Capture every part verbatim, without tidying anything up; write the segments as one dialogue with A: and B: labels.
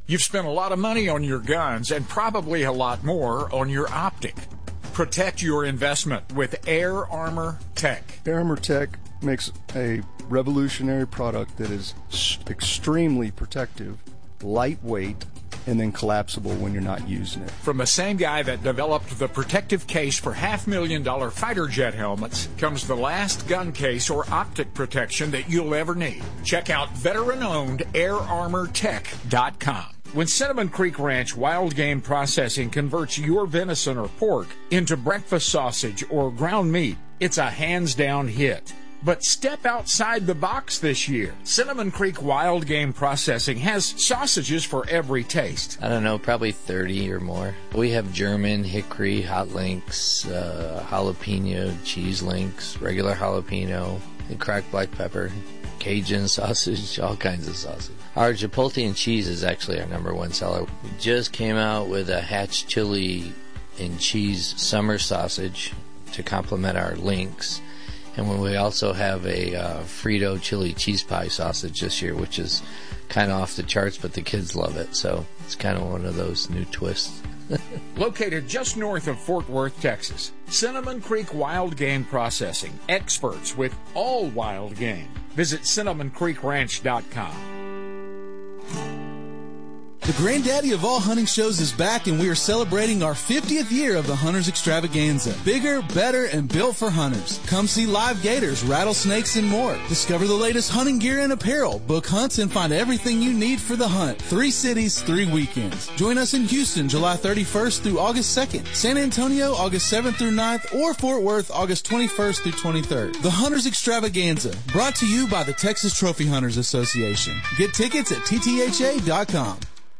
A: You've spent a lot of money on your guns and probably a lot more on your optic. Protect your investment with Air Armor Tech.
B: Air Armor Tech makes a revolutionary product that is extremely protective, lightweight, and then collapsible when you're not using it.
A: From the same guy that developed the protective case for half million dollar fighter jet helmets comes the last gun case or optic protection that you'll ever need. Check out veteran-owned air armor tech dot com. When Cinnamon Creek Ranch Wild Game Processing converts your venison or pork into breakfast sausage or ground meat, it's a hands-down hit. But step outside the box this year. Cinnamon Creek Wild Game Processing has sausages for every taste.
C: I don't know, probably thirty or more. We have German, hickory, hot links, uh, jalapeno, cheese links, regular jalapeno, and cracked black pepper, Cajun sausage, all kinds of sausage. Our chipotle and cheese is actually our number one seller. We just came out with a Hatch chili and cheese summer sausage to complement our links. And when we also have a uh, Frito chili cheese pie sausage this year, which is kind of off the charts, but the kids love it. So it's kind of one of those new twists.
A: Located just north of Fort Worth, Texas, Cinnamon Creek Wild Game Processing. Experts with all wild game. Visit cinnamon creek ranch dot com.
D: The granddaddy of all hunting shows is back, and we are celebrating our fiftieth year of the Hunters Extravaganza. Bigger, better, and built for hunters. Come see live gators, rattlesnakes, and more. Discover the latest hunting gear and apparel. Book hunts and find everything you need for the hunt. Three cities, three weekends. Join us in Houston, July thirty-first through August second. San Antonio, August seventh through ninth, or Fort Worth, August twenty-first through twenty-third. The Hunters Extravaganza, brought to you by the Texas Trophy Hunters Association. Get tickets at T T H A dot com.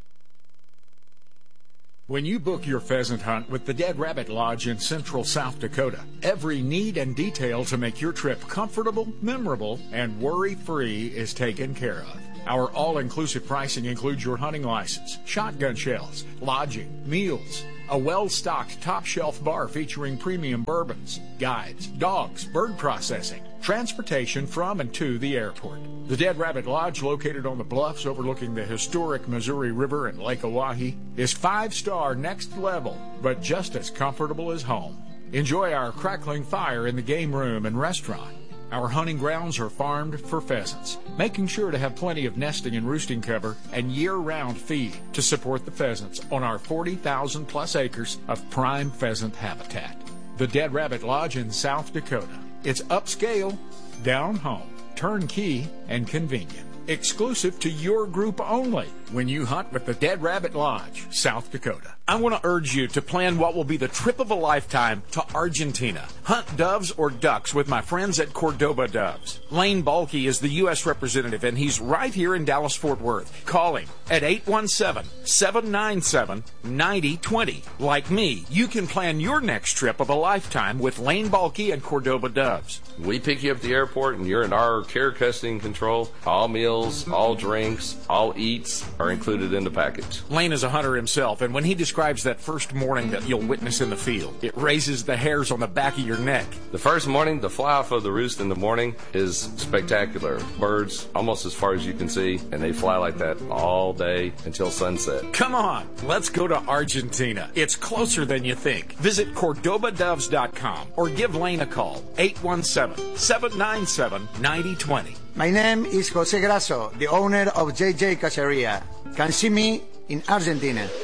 A: When you book your pheasant hunt with the Dead Rabbit Lodge in central South Dakota, every need and detail to make your trip comfortable, memorable, and worry-free is taken care of. Our all-inclusive pricing includes your hunting license, shotgun shells, lodging, meals, a well-stocked top-shelf bar featuring premium bourbons, guides, dogs, bird processing, transportation from and to the airport. The Dead Rabbit Lodge, located on the bluffs overlooking the historic Missouri River and Lake Oahe, is five-star next level, but just as comfortable as home. Enjoy our crackling fire in the game room and restaurant. Our hunting grounds are farmed for pheasants, making sure to have plenty of nesting and roosting cover and year-round feed to support the pheasants on our forty thousand plus acres of prime pheasant habitat. The Dead Rabbit Lodge in South Dakota. It's upscale, down home, turnkey, and convenient. Exclusive to your group only when you hunt with the Dead Rabbit Lodge, South Dakota.
E: I want to urge you to plan what will be the trip of a lifetime to Argentina. Hunt doves or ducks with my friends at Cordoba Doves. Lane Balke is the U S representative, and he's right here in Dallas-Fort Worth. Call him at eight one seven, seven nine seven, nine zero two zero. Like me, you can plan your next trip of a lifetime with Lane Balke and Cordoba Doves.
F: We pick you up at the airport, and you're in our care, custody, and control. All meals, all drinks, all eats are included in the package.
E: Lane is a hunter himself, and when he describes that first morning that you'll witness in the field, it raises the hairs on the back of your neck.
F: The first morning, the fly-off of the roost in the morning is spectacular. Birds almost as far as you can see, and they fly like that all day until sunset.
E: Come on, let's go to Argentina. It's closer than you think. Visit Cordoba Doves dot com or give Lane a call, eight one seven, seven nine seven, nine zero two zero.
G: My name is Jose Grasso, the owner of J J Caceria. Can see me in Argentina.